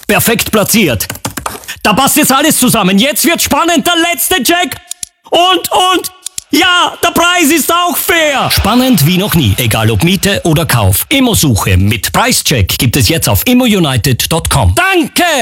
Perfekt platziert. Da passt jetzt alles zusammen. Jetzt wird spannend, der letzte Check. Und, ja, der Preis ist auch fair. Spannend wie noch nie, egal ob Miete oder Kauf. Immosuche mit Preischeck gibt es jetzt auf immounited.com. Danke!